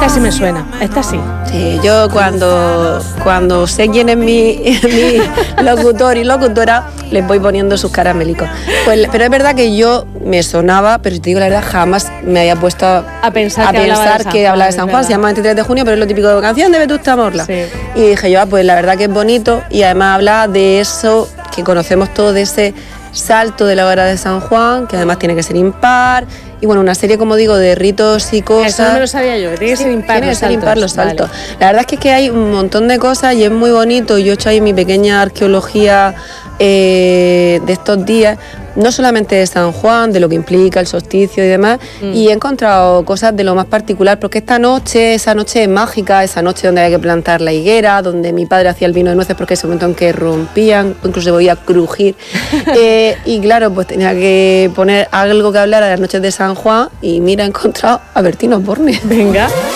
Esta sí me suena, esta sí. Sí, yo cuando sé quién es mi locutor y locutora, les voy poniendo sus caramelicos. Pues, pero es verdad que yo me sonaba, pero si te digo la verdad, jamás me había puesto a pensar que hablaba de San Juan. Se llama 23 de junio, pero es lo típico de canción de Vetusta Morla. Sí. Y dije yo, pues la verdad que es bonito y además habla de eso que conocemos todos, de ese salto de la hora de San Juan, que además tiene que ser impar, y bueno, una serie, como digo, de ritos y cosas. Eso no me lo sabía yo, que tiene que ser impar. Tiene que ser impar los saltos. Vale. La verdad es que hay un montón de cosas y es muy bonito. Yo he hecho ahí mi pequeña arqueología de estos días, no solamente de San Juan, de lo que implica el solsticio y demás, y he encontrado cosas de lo más particular, porque esa noche es mágica, esa noche donde hay que plantar la higuera, donde mi padre hacía el vino de nueces porque es el momento en que rompían, incluso se podía crujir, y claro, pues tenía que poner algo que hablar a las noches de San Juan, y mira, he encontrado a Bertino Osborne. Venga.